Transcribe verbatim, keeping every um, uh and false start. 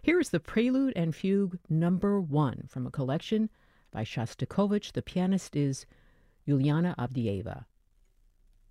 Here is the Prelude and Fugue number one from a collection by Shostakovich. The pianist is Yuliana Abdieva.